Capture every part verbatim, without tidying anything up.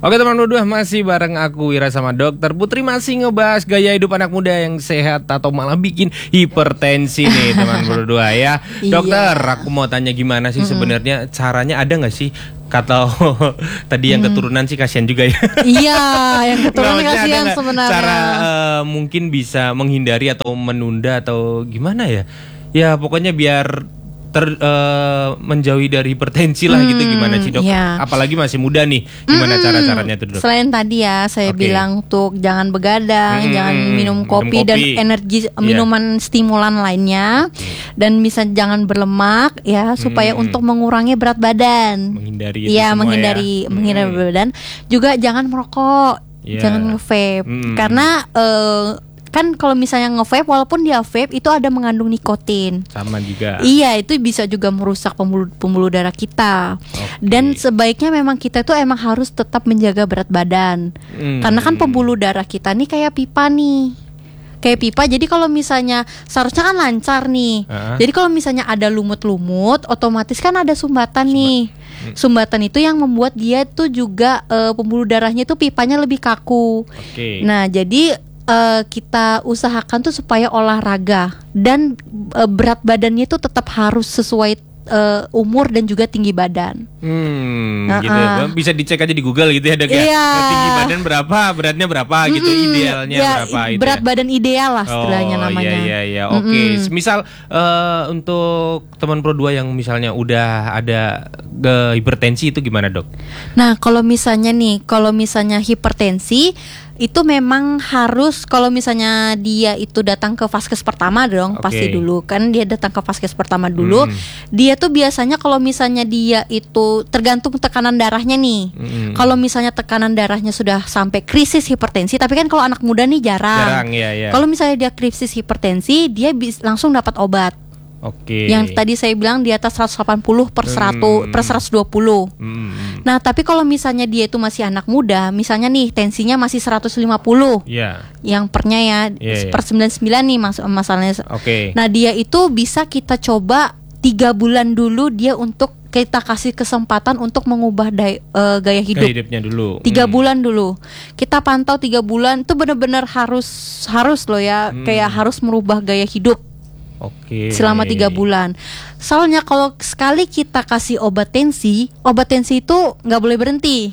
Oke teman berdua, masih bareng aku Wira sama Dokter Putri, masih ngebahas gaya hidup anak muda yang sehat atau malah bikin hipertensi nih teman berdua ya. Dokter, aku mau tanya gimana sih sebenarnya caranya, ada nggak sih? Kata tadi yang keturunan sih kasihan juga ya. Iya, yang keturunan kasihan sebenarnya. Cara uh, mungkin bisa menghindari atau menunda atau gimana ya? Ya pokoknya biar ter uh, menjauhi dari hipertensi lah hmm, gitu, gimana sih dok? Ya. Apalagi masih muda nih, gimana hmm, cara-caranya tuh dok? Selain tadi ya saya okay. bilang tuh jangan begadang, hmm, jangan minum kopi, minum kopi dan energi yeah. minuman stimulan lainnya, okay. dan bisa jangan berlemak ya supaya hmm. untuk mengurangi berat badan. Menghindari ya, menghindari ya. menghindari hmm. berat badan. Juga jangan merokok, yeah. jangan nge-vape hmm. karena uh, kan kalau misalnya nge-vape, walaupun dia vape itu ada mengandung nikotin. Sama juga. Iya, itu bisa juga merusak pembuluh pembuluh darah kita. Okay. Dan sebaiknya memang kita tuh emang harus tetap menjaga berat badan. Hmm. Karena kan pembuluh darah kita nih kayak pipa nih. Kayak pipa. Jadi kalau misalnya seharusnya kan lancar nih. Uh-huh. Jadi kalau misalnya ada lumut-lumut, otomatis kan ada sumbatan Sumbat. nih. Hmm. Sumbatan itu yang membuat dia tuh juga uh, pembuluh darahnya tuh pipanya lebih kaku. Okay. Nah, jadi Uh, kita usahakan tuh supaya olahraga dan uh, berat badannya itu tetap harus sesuai uh, umur dan juga tinggi badan. Hmm, uh-uh. gitu. Bisa dicek aja di Google gitu ya dok ya. Yeah. Tinggi badan berapa, beratnya berapa gitu, mm-hmm. idealnya ya, berapa gitu. Berat ya? badan ideal lah istilahnya oh, namanya. Iya iya iya. Oke. Okay. Mm-hmm. Misal uh, untuk teman pro dua yang misalnya udah ada uh, hipertensi itu gimana dok? Nah kalau misalnya nih, kalau misalnya hipertensi itu memang harus, kalau misalnya dia itu datang ke vaskes pertama dong, okay. pasti dulu kan dia datang ke vaskes pertama dulu. Hmm. Dia tuh biasanya kalau misalnya dia itu tergantung tekanan darahnya nih. Hmm. Kalau misalnya tekanan darahnya sudah sampai krisis hipertensi, tapi kan kalau anak muda nih jarang. Jarang ya, ya. Kalau misalnya dia krisis hipertensi, dia bis, langsung dapat obat. Oke. Yang tadi saya bilang di atas seratus delapan puluh per seratus hmm. per seratus dua puluh. Hmm. Nah, tapi kalau misalnya dia itu masih anak muda, misalnya nih tensinya masih seratus lima puluh. Iya. Yeah. Yang pernya ya yeah, per sembilan puluh sembilan nih mas- masalahnya. Oke. Okay. Nah, dia itu bisa kita coba tiga bulan dulu dia untuk kita kasih kesempatan untuk mengubah day, uh, gaya hidup. Gaya hidupnya dulu. Tiga hmm. bulan dulu. Kita pantau tiga bulan itu benar-benar harus harus loh ya, hmm. kayak harus merubah gaya hidup. Oke. Selama tiga bulan. Soalnya kalau sekali kita kasih obat tensi, obat tensi itu nggak boleh berhenti.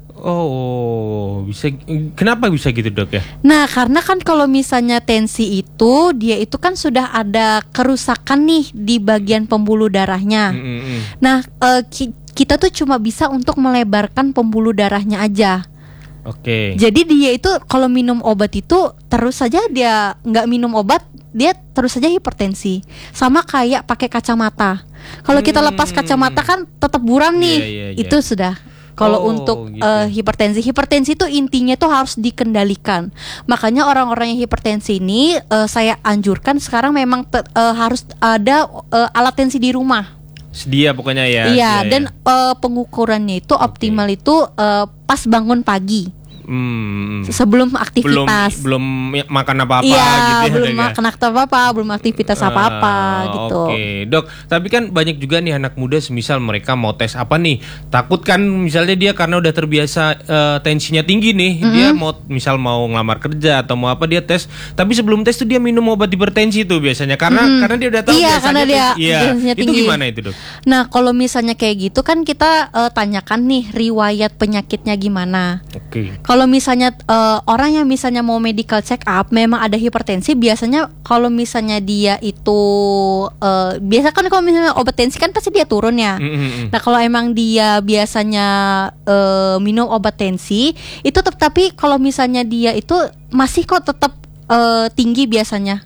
Oh, bisa. Kenapa bisa gitu dok ya? Nah, karena kan kalau misalnya tensi itu, dia itu kan sudah ada kerusakan nih di bagian pembuluh darahnya. Mm-hmm. Nah, uh, ki- kita tuh cuma bisa untuk melebarkan pembuluh darahnya aja. Oke. Jadi dia itu kalau minum obat itu terus saja dia nggak minum obat, dia terus saja hipertensi. Sama kayak pakai kacamata. Kalau kita lepas kacamata kan tetap buram nih. Yeah, yeah, yeah. Itu sudah. Kalau oh, untuk gitu. uh, hipertensi, hipertensi itu intinya tuh harus dikendalikan. Makanya orang-orang yang hipertensi ini uh, saya anjurkan sekarang memang te- uh, harus ada uh, alat tensi di rumah. Sedia pokoknya ya. Iya, dan ya. Uh, pengukurannya itu optimal okay. itu uh, pas bangun pagi. Hmm. Sebelum aktivitas. Belum, belum makan apa-apa iya, gitu ya. Belum makan apa-apa, belum aktivitas uh, apa-apa gitu. Oke, okay. Dok. Tapi kan banyak juga nih anak muda semisal mereka mau tes apa nih. Takut kan misalnya dia karena udah terbiasa uh, tensinya tinggi nih, mm-hmm. dia mau misal mau ngelamar kerja atau mau apa dia tes. Tapi sebelum tes tuh dia minum obat hipertensi tuh biasanya karena mm-hmm. karena dia udah tahu iya, biasanya karena dia tes, iya. tensinya tinggi. Itu gimana itu, Dok? Nah, kalau misalnya kayak gitu kan kita uh, tanyakan nih riwayat penyakitnya gimana. Oke. Okay. Kalau misalnya uh, orang yang misalnya mau medical check up memang ada hipertensi, biasanya kalau misalnya dia itu uh, biasa kan kalau misalnya obat tensi kan pasti dia turun ya. Mm-hmm. Nah, kalau emang dia biasanya uh, minum obat tensi itu tetap, tapi kalau misalnya dia itu masih kok tetap uh, tinggi biasanya.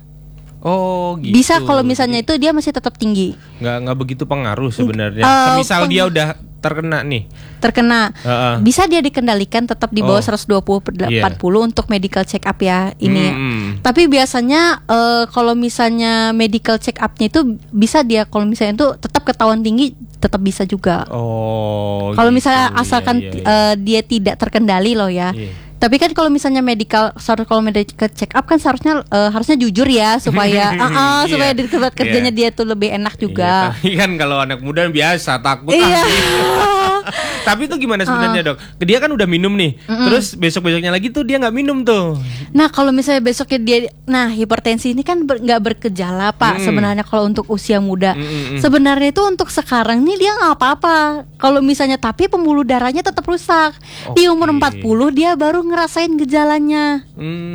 Oh gitu. Bisa kalau misalnya itu dia masih tetap tinggi. Nggak nggak begitu pengaruh sebenarnya. Uh, Misal peng- dia udah terkena nih. Terkena. Uh-uh. Bisa dia dikendalikan tetap di bawah oh. seratus dua puluh per delapan puluh yeah. untuk medical check up ya ini. Hmm. Tapi biasanya uh, kalau misalnya medical check up-nya itu bisa dia kalau misalnya itu tetap ketahuan tinggi tetap bisa juga. Oh. Kalau gitu. misalnya asalkan yeah, yeah, yeah. Uh, dia tidak terkendali loh ya. Yeah. Tapi kan kalau misalnya medical, kalau medical check up kan seharusnya uh, harusnya jujur ya supaya uh, uh, supaya di tempat kerjanya yeah. dia tuh lebih enak juga. Iya, kan kalau anak muda biasa takut iya. Tapi itu gimana sebenarnya dok? Dia kan udah minum nih, Mm-mm. terus besok-besoknya lagi tuh dia nggak minum tuh. Nah kalau misalnya besoknya dia, nah hipertensi ini kan ber- nggak bergejala pak. Mm. Sebenarnya kalau untuk usia muda, Mm-mm. sebenarnya itu untuk sekarang nih dia nggak apa-apa. Kalau misalnya tapi pembuluh darahnya tetap rusak. Di umur Oke. empat puluh dia baru ngerasain gejalanya.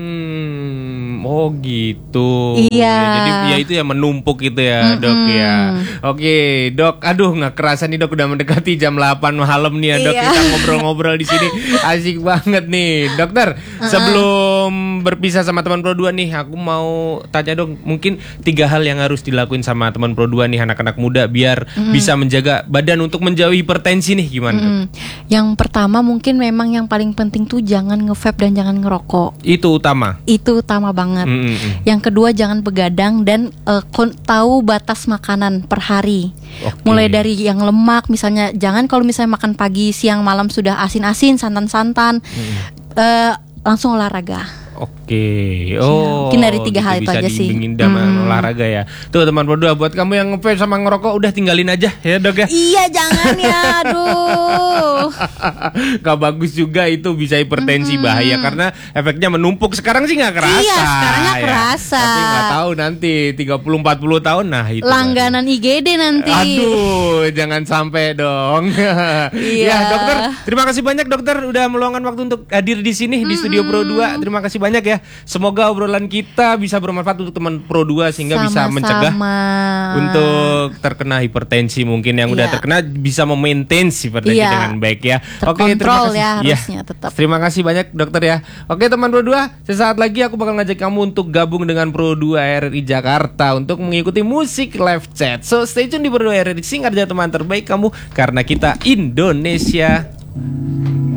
Hmm, oh gitu. Iya. Ya, jadi ya itu ya menumpuk gitu ya dok ya. Oke dok, aduh nggak kerasa nih dok udah mendekati jam delapan malam nih ya dok. Iya. Kita ngobrol-ngobrol di sini asik banget nih dokter. Sebelum berpisah sama teman Pro dua nih, aku mau tanya dong, mungkin tiga hal yang harus dilakuin sama teman Pro dua nih anak-anak muda biar bisa menjaga badan untuk menjauhi hipertensi nih gimana dok? Mm. Yang pertama mungkin memang yang paling penting tuh jangan nge-vape dan jangan ngerokok. Itu utama. Itu utama banget. Mm-mm. Yang kedua jangan begadang dan eh, kon- tahu batas makanan per hari. Oke. Mulai dari yang lemak, misalnya jangan kalau misalnya makan pagi, siang, malam sudah asin-asin, santan-santan, eh, langsung olahraga. Oke, oh, Mungkin dari tiga hal itu bisa aja sih. diimbingin sama Hmm. olahraga ya. Tuh teman berdua, buat kamu yang nge-vape sama ngerokok udah tinggalin aja ya dok ya. Iya jangan ya, aduh. Gak bagus juga itu, bisa hipertensi bahaya karena efeknya menumpuk. Sekarang sih nggak kerasa. Iya, sekarang nggak ya. kerasa. Tapi nggak tahu nanti tiga puluh empat puluh tahun nah itu. Langganan I G D nanti. Aduh, jangan sampai dong. Iya. Ya, dokter, terima kasih banyak dokter udah meluangkan waktu untuk hadir di sini di Studio Pro dua. Terima kasih banyak ya. Semoga obrolan kita bisa bermanfaat untuk teman Pro dua sehingga bisa Sama-sama. mencegah untuk terkena hipertensi, mungkin yang udah Iya. terkena bisa memaintain hipertensi Iya. dengan baik ya. Terkontrol ya Iya. harusnya tetap. Terima kasih banyak dokter ya. Oke teman Pro dua, sesaat lagi aku bakal ngajak kamu untuk gabung dengan Pro dua R R I Jakarta untuk mengikuti musik live chat. So stay tune di Pro dua R R I, singkat aja teman terbaik kamu karena kita Indonesia.